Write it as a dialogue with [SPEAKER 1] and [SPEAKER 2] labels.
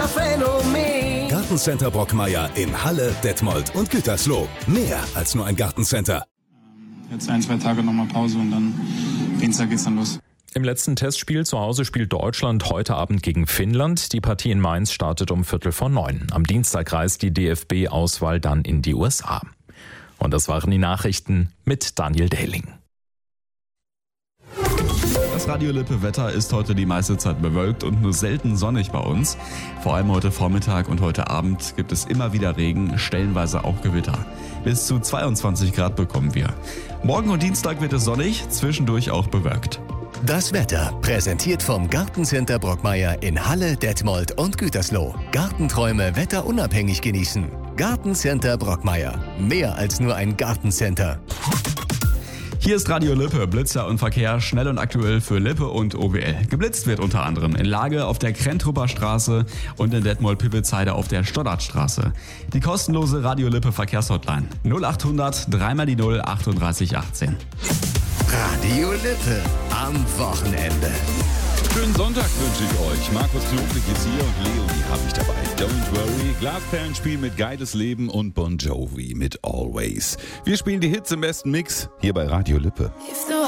[SPEAKER 1] Phänomen.
[SPEAKER 2] Gartencenter Brockmeier in Halle, Detmold und Gütersloh. Mehr als nur ein Gartencenter.
[SPEAKER 3] Jetzt 1-2 Tage nochmal Pause und dann Dienstag geht's dann los.
[SPEAKER 4] Im letzten Testspiel zu Hause spielt Deutschland heute Abend gegen Finnland. Die Partie in Mainz startet um 8:45. Am Dienstag reist die DFB-Auswahl dann in die USA. Und das waren die Nachrichten mit Daniel Dehling.
[SPEAKER 5] Das Radio Lippe Wetter ist heute die meiste Zeit bewölkt und nur selten sonnig bei uns. Vor allem heute Vormittag und heute Abend gibt es immer wieder Regen, stellenweise auch Gewitter. Bis zu 22 Grad bekommen wir. Morgen und Dienstag wird es sonnig, zwischendurch auch bewölkt.
[SPEAKER 6] Das Wetter präsentiert vom Gartencenter Brockmeier in Halle, Detmold und Gütersloh. Gartenträume wetterunabhängig genießen. Gartencenter Brockmeier. Mehr als nur ein Gartencenter.
[SPEAKER 5] Hier ist Radio Lippe, Blitzer und Verkehr, schnell und aktuell für Lippe und OWL. Geblitzt wird unter anderem in Lage auf der Krentrupper Straße und in Detmold-Püppelsheide auf der Stoddartstraße. Die kostenlose Radio Lippe Verkehrshotline 0800 3x0 38 18.
[SPEAKER 6] Radio Lippe am Wochenende.
[SPEAKER 7] Schönen Sonntag wünsche ich euch. Markus Kloplik ist hier und Leonie habe ich dabei. Don't worry. Glasperlenspiel mit Geiles Leben und Bon Jovi mit Always. Wir spielen die Hits im besten Mix hier bei Radio Lippe.